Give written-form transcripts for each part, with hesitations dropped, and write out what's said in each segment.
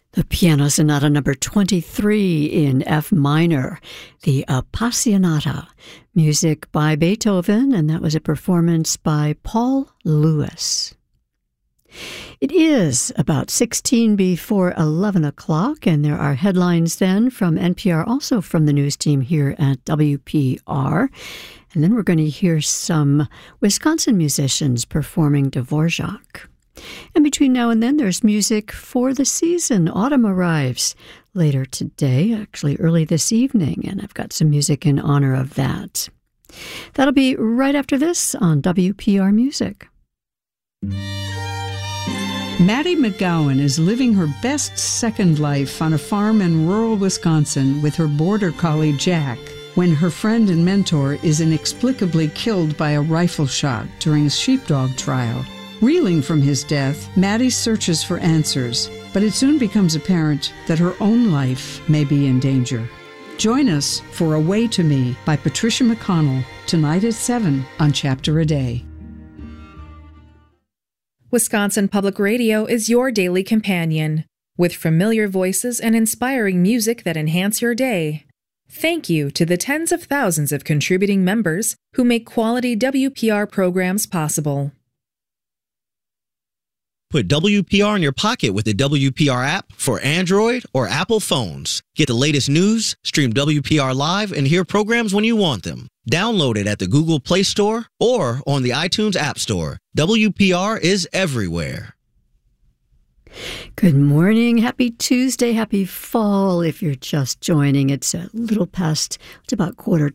The Piano Sonata number 23 in F minor, the Appassionata, music by Beethoven, and that was a performance by Paul Lewis. It is about 16 before 11 o'clock, and there are headlines then from NPR, also from the news team here at WPR. And then we're going to hear some Wisconsin musicians performing Dvorak. And between now and then, there's music for the season. Autumn arrives later today, actually early this evening, and I've got some music in honor of that. That'll be right after this on WPR Music. Maddie McGowan is living her best second life on a farm in rural Wisconsin with her border collie Jack when her friend and mentor is inexplicably killed by a rifle shot during a sheepdog trial. Reeling from his death, Maddie searches for answers, but it soon becomes apparent that her own life may be in danger. Join us for Away to Me by Patricia McConnell, tonight at 7 on Chapter a Day. Wisconsin Public Radio is your daily companion, with familiar voices and inspiring music that enhance your day. Thank you to the tens of thousands of contributing members who make quality WPR programs possible. Put WPR in your pocket with the WPR app for Android or Apple phones. Get the latest news, stream WPR live, and hear programs when you want them. Download it at the Google Play Store or on the iTunes App Store. WPR is everywhere. Good morning, happy Tuesday, happy fall. If you're just joining, it's a little past, it's about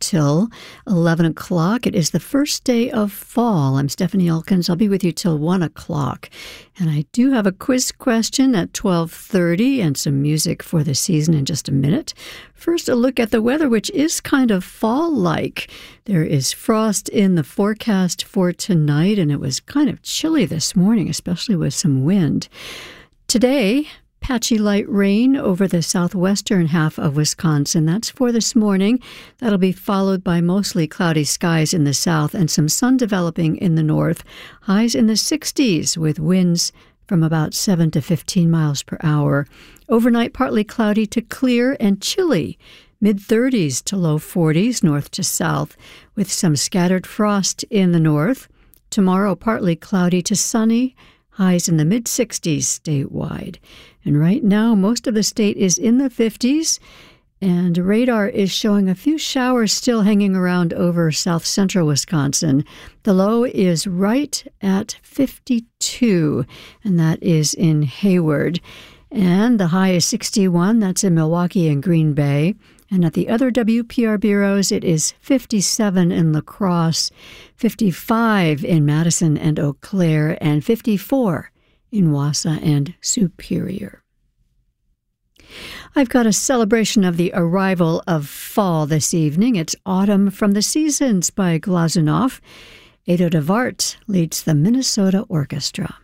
11 o'clock. It is the first day of fall. I'm Stephanie Elkins. I'll be with you till 1 o'clock. And I do have a quiz question at 12:30 and some music for the season in just a minute. First, a look at the weather, which is kind of fall-like. There is frost in the forecast for tonight, and it was kind of chilly this morning, especially with some wind. Today, patchy light rain over the southwestern half of Wisconsin. That's for this morning. That'll be followed by mostly cloudy skies in the south and some sun developing in the north. Highs in the 60s with winds from about 7 to 15 miles per hour. Overnight, partly cloudy to clear and chilly. Mid-30s to low 40s north to south with some scattered frost in the north. Tomorrow, partly cloudy to sunny. Highs in the mid-60s statewide. And right now, most of the state is in the 50s, and radar is showing a few showers still hanging around over south-central Wisconsin. The low is right at 52, and that is in Hayward. And the high is 61, that's in Milwaukee and Green Bay. And at the other WPR bureaus, it is 57 in La Crosse, 55 in Madison and Eau Claire, and 54 in Wausau and Superior. I've got a celebration of the arrival of fall this evening. It's Autumn from the Seasons by Glazunov. Edo de Wart leads the Minnesota Orchestra.